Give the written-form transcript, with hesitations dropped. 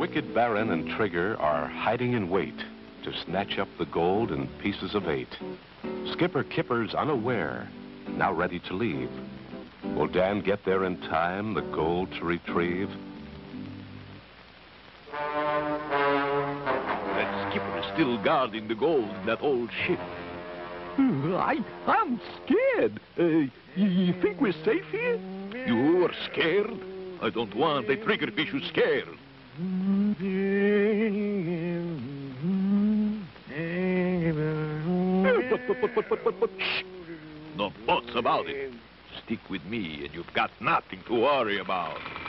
wicked Baron and Trigger are hiding in wait to snatch up the gold in pieces of 8. Skipper Kipper's unaware, now ready to leave. Will Dan get there in time, the gold to retrieve? That skipper is still guarding the gold in that old ship. I'm scared. You think we're safe here? You are scared? I don't want a triggerfish who's scared. Shh. No buts about it. Stick with me and you've got nothing to worry about.